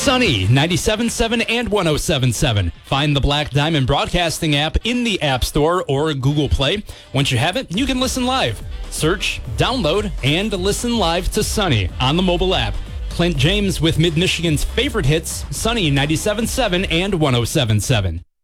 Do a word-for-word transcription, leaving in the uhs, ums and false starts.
Sunny ninety-seven point seven and one oh seven point seven. Find the Black Diamond Broadcasting app in the App Store or Google Play. Once you have it, you can listen live. Search, download, and listen live to Sunny on the mobile app. Clint James with Mid-Michigan's favorite hits, Sunny ninety-seven point seven and one oh seven point seven.